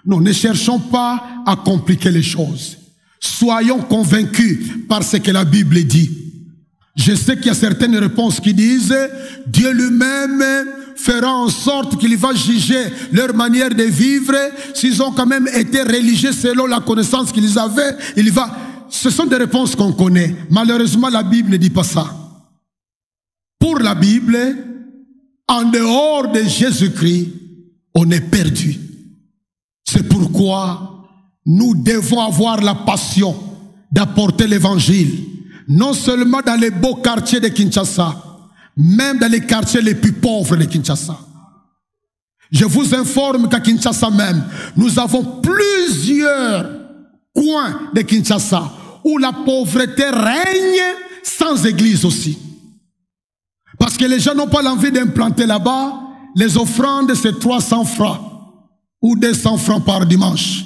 Non, ne cherchons pas à compliquer les choses. Soyons convaincus par ce que la Bible dit. Je sais qu'il y a certaines réponses qui disent Dieu lui-même fera en sorte qu'il va juger leur manière de vivre. S'ils ont quand même été religieux selon la connaissance qu'ils avaient, il va... Ce sont des réponses qu'on connaît. Malheureusement, la Bible ne dit pas ça. Pour la Bible, en dehors de Jésus-Christ, on est perdu. C'est pourquoi nous devons avoir la passion d'apporter l'évangile, non seulement dans les beaux quartiers de Kinshasa, même dans les quartiers les plus pauvres de Kinshasa. Je vous informe qu'à Kinshasa même, nous avons plusieurs coins de Kinshasa où la pauvreté règne sans église aussi. Parce que les gens n'ont pas l'envie d'implanter là-bas. Les offrandes, c'est 300 francs ou 200 francs par dimanche.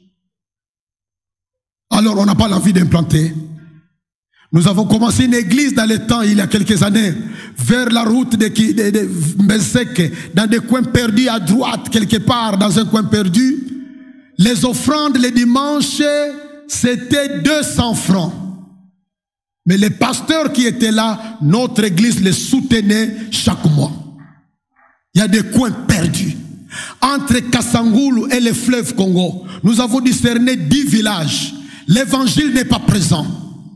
Alors, on n'a pas l'envie d'implanter. Nous avons commencé une église dans les temps, il y a quelques années, vers la route de Mbeseke, dans des coins perdus à droite, quelque part, dans un coin perdu. Les offrandes, les dimanches, c'était 200 francs. Mais les pasteurs qui étaient là, notre église les soutenait chaque mois. Il y a des coins perdus. Entre Kassangoulou et le fleuve Congo, nous avons discerné 10 villages. L'évangile n'est pas présent.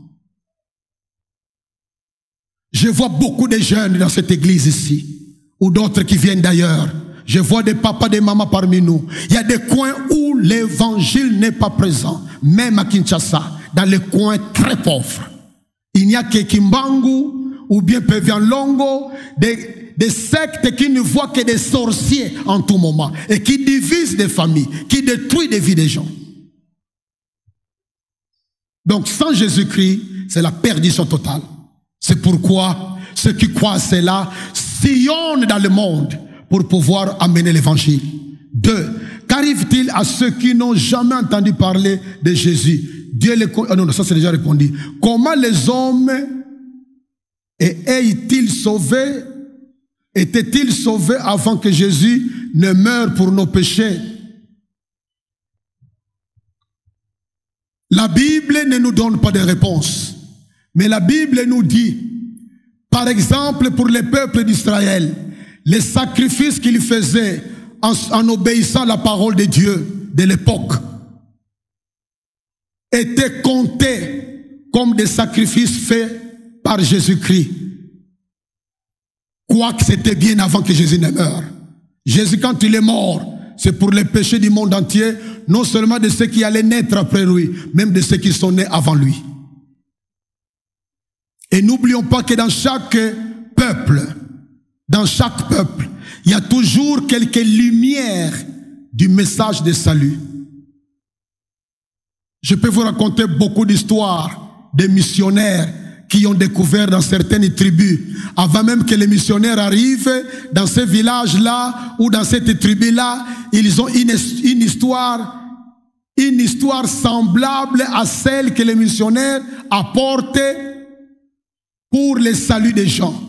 Je vois beaucoup de jeunes dans cette église ici, ou d'autres qui viennent d'ailleurs. Je vois des papas, des mamans parmi nous. Il y a des coins où l'évangile n'est pas présent. Même à Kinshasa, dans les coins très pauvres. Il n'y a que Kimbangu ou bien Pevian-Longo, des sectes qui ne voient que des sorciers en tout moment et qui divisent des familles, qui détruisent des vies des gens. Donc sans Jésus-Christ, c'est la perdition totale. C'est pourquoi ceux qui croient à cela sillonnent dans le monde pour pouvoir amener l'évangile. 2. Qu'arrive-t-il à ceux qui n'ont jamais entendu parler de Jésus? Dieu les... non, ça c'est déjà répondu. Comment les hommes étaient-ils sauvés avant que Jésus ne meure pour nos péchés? La Bible ne nous donne pas de réponse. Mais la Bible nous dit, par exemple pour les peuples d'Israël, les sacrifices qu'ils faisaient en obéissant à la parole de Dieu de l'époque étaient comptés comme des sacrifices faits par Jésus-Christ. Quoique c'était bien avant que Jésus ne meure. Jésus, quand il est mort, c'est pour les péchés du monde entier, non seulement de ceux qui allaient naître après lui, même de ceux qui sont nés avant lui. Et n'oublions pas que dans chaque peuple, il y a toujours quelques lumières du message de salut. Je peux vous raconter beaucoup d'histoires de missionnaires qui ont découvert dans certaines tribus, avant même que les missionnaires arrivent dans ces villages-là ou dans cette tribu-là, ils ont une histoire semblable à celle que les missionnaires apportent pour le salut des gens.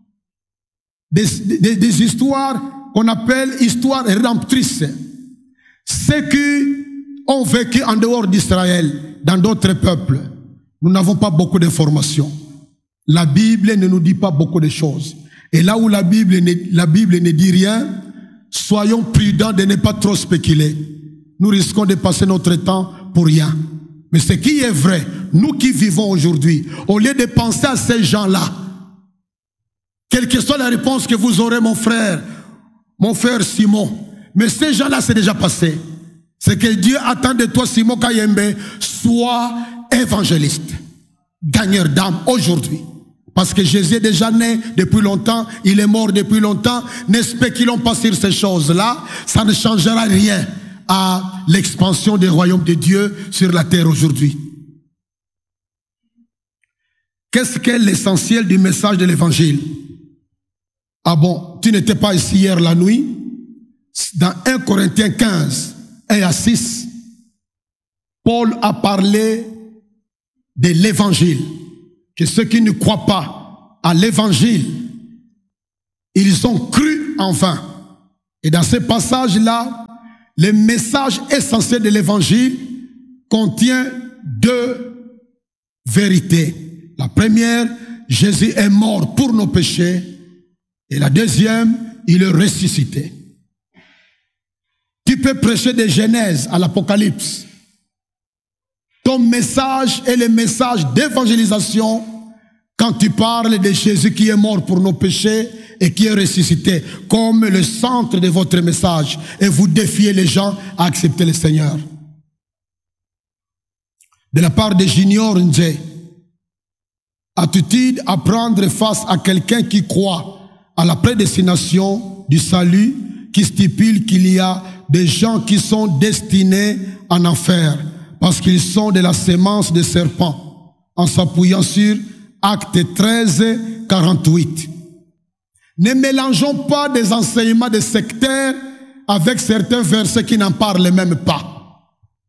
Des histoires qu'on appelle histoires rédemptrices. Ceux qui ont vécu en dehors d'Israël, dans d'autres peuples, nous n'avons pas beaucoup d'informations. La Bible ne nous dit pas beaucoup de choses. Et là où la Bible ne dit rien, soyons prudents de ne pas trop spéculer. Nous risquons de passer notre temps pour rien. Mais ce qui est vrai, nous qui vivons aujourd'hui, au lieu de penser à ces gens-là, quelle que soit la réponse que vous aurez, mon frère Simon, mais ces gens-là, c'est déjà passé. C'est que Dieu attend de toi, Simon Kayembe, sois évangéliste, gagneur d'âme aujourd'hui. Parce que Jésus est déjà né depuis longtemps, il est mort depuis longtemps. Ne spéculons pas sur ces choses-là, ça ne changera rien à l'expansion des royaumes de Dieu sur la terre aujourd'hui. Qu'est-ce qu'est l'essentiel du message de l'évangile? Ah bon, tu n'étais pas ici hier la nuit? Dans 1 Corinthiens 15, 1 à 6, Paul a parlé de l'évangile. Que ceux qui ne croient pas à l'évangile, ils ont cru en vain. Et dans ce passage-là, le message essentiel de l'évangile contient deux vérités. La première, Jésus est mort pour nos péchés. Et la deuxième, il est ressuscité. Tu peux prêcher de Genèse à l'Apocalypse. Ton message est le message d'évangélisation quand tu parles de Jésus qui est mort pour nos péchés et qui est ressuscité comme le centre de votre message. Et vous défiez les gens à accepter le Seigneur. De la part de Junior Ndje, attitude à prendre face à quelqu'un qui croit à la prédestination du salut, qui stipule qu'il y a des gens qui sont destinés en enfer parce qu'ils sont de la sémence des serpents, en s'appuyant sur Acte 13, 48. Ne mélangeons pas des enseignements de sectaires avec certains versets qui n'en parlent même pas.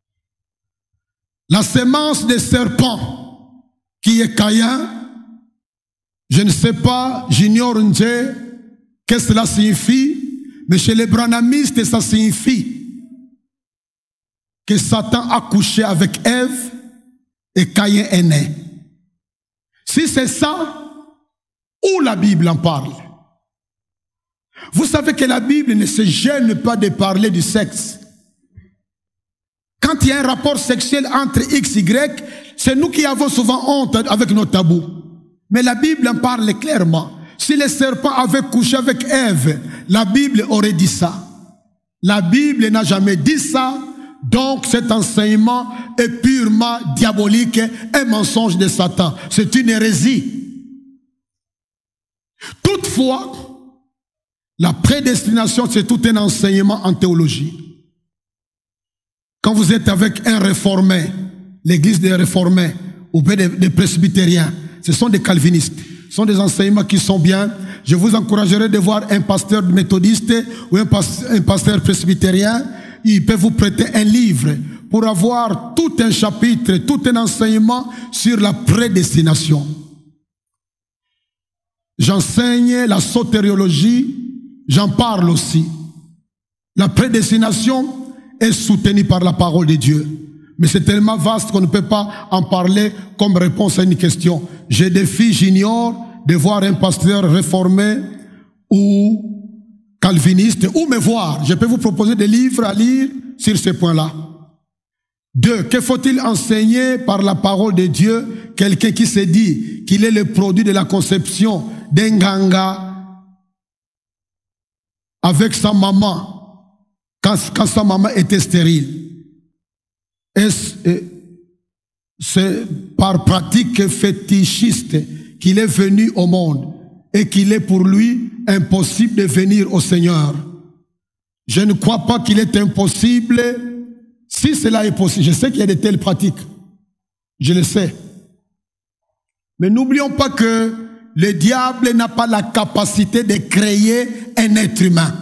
La sémence des serpents, qui est Caïn, je ne sais pas, j'ignore Ndje, qu'est-ce que cela signifie, mais chez les branhamistes, ça signifie que Satan a couché avec Ève et Caïn est né. Si c'est ça, où la Bible en parle? Vous savez que la Bible ne se gêne pas de parler du sexe. Quand il y a un rapport sexuel entre X et Y, c'est nous qui avons souvent honte avec nos tabous. Mais la Bible en parle clairement. Si les serpents avaient couché avec Ève, la Bible aurait dit ça. La Bible n'a jamais dit ça. Donc cet enseignement est purement diabolique, un mensonge de Satan. C'est une hérésie. Toutefois, la prédestination, c'est tout un enseignement en théologie. Quand vous êtes avec un réformé, l'église des réformés, ou des presbytériens, ce sont des calvinistes. Ce sont des enseignements qui sont bien. Je vous encouragerai de voir un pasteur méthodiste ou un pasteur presbytérien. Il peut vous prêter un livre pour avoir tout un chapitre, tout un enseignement sur la prédestination. J'enseigne la sotériologie, j'en parle aussi. La prédestination est soutenue par la parole de Dieu. Mais c'est tellement vaste qu'on ne peut pas en parler comme réponse à une question. Je défie, j'ignore, de voir un pasteur réformé ou calviniste, ou me voir. Je peux vous proposer des livres à lire sur ces points-là. 2. Que faut-il enseigner par la parole de Dieu? Quelqu'un qui se dit qu'il est le produit de la conception d'un ganga avec sa maman, quand sa maman était stérile. C'est par pratique fétichiste qu'il est venu au monde et qu'il est pour lui impossible de venir au Seigneur. Je ne crois pas qu'il est impossible. Si cela est possible, je sais qu'il y a de telles pratiques. Je le sais. Mais n'oublions pas que le diable n'a pas la capacité de créer un être humain.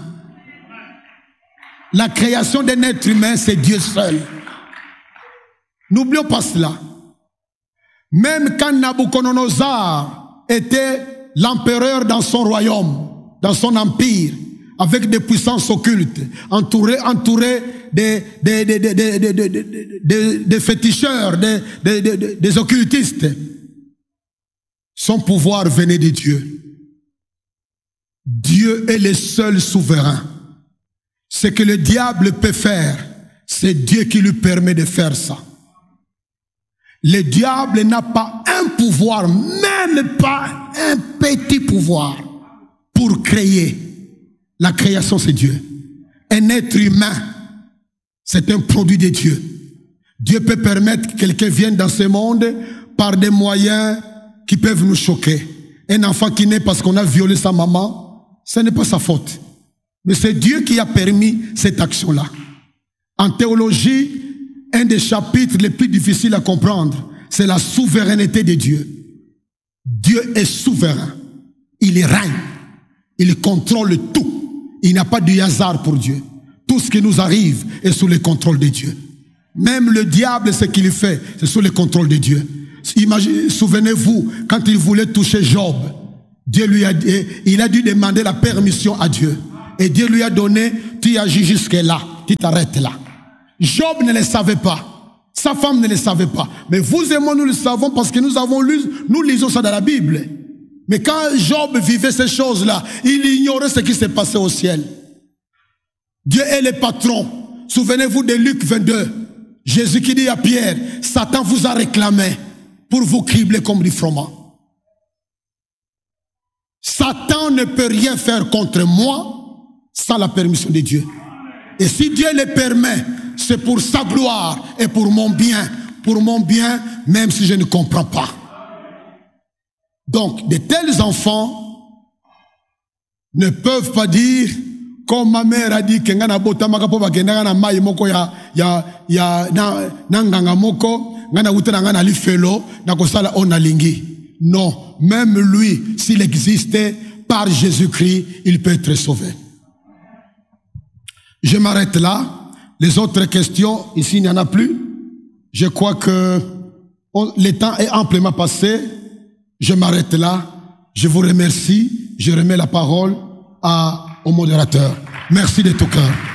La création d'un être humain, c'est Dieu seul. N'oublions pas cela. Même quand Nabuchodonosor était l'empereur dans son royaume, dans son empire, avec des puissances occultes, entouré des féticheurs, des occultistes, son pouvoir venait de Dieu. Dieu est le seul souverain. Ce que le diable peut faire, c'est Dieu qui lui permet de faire ça. Le diable n'a pas un pouvoir, même pas un petit pouvoir, pour créer. La création, c'est Dieu. Un être humain, c'est un produit de Dieu. Dieu peut permettre que quelqu'un vienne dans ce monde par des moyens qui peuvent nous choquer. Un enfant qui naît parce qu'on a violé sa maman, ce n'est pas sa faute. Mais c'est Dieu qui a permis cette action-là. En théologie, un des chapitres les plus difficiles à comprendre, c'est la souveraineté de Dieu. Dieu est souverain. Il règne. Il contrôle tout. Il n'y a pas de hasard pour Dieu. Tout ce qui nous arrive est sous le contrôle de Dieu. Même le diable, ce qu'il fait, c'est sous le contrôle de Dieu. Souvenez-vous, quand il voulait toucher Job, il a dû demander la permission à Dieu. Et Dieu lui a donné, tu agis jusque là. tu t'arrêtes là. Job ne le savait pas. Sa femme ne le savait pas. Mais vous et moi, nous le savons parce que nous lisons ça dans la Bible. Mais quand Job vivait ces choses-là, il ignorait ce qui s'est passé au ciel. Dieu est le patron. Souvenez-vous de Luc 22. Jésus qui dit à Pierre, Satan vous a réclamé pour vous cribler comme du froment. Satan ne peut rien faire contre moi sans la permission de Dieu. Et si Dieu le permet, c'est pour sa gloire et pour mon bien, même si je ne comprends pas. Donc, de tels enfants ne peuvent pas dire, comme ma mère a dit, que ngana bota makapo bakenda na mai moko ya nanganga moko, ngana utana ngana lifelo, na kosala onalingi. Non, même lui, s'il existait par Jésus-Christ, il peut être sauvé. Je m'arrête là. Les autres questions, ici il n'y en a plus. Je crois que le temps est amplement passé. Je m'arrête là. Je vous remercie. Je remets la parole au modérateur. Merci de tout cœur.